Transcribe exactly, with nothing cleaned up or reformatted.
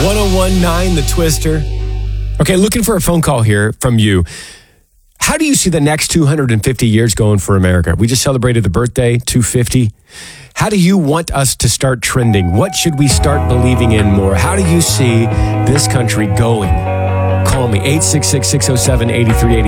one oh one point nine The Twister. Okay, looking for a phone call here from you. How do you see the next two hundred fifty years going for America? We just celebrated the birthday, two fifty. How do you want us to start trending? What should we start believing in more? How do you see this country going? Call me, eight six six, six oh seven, eight three eight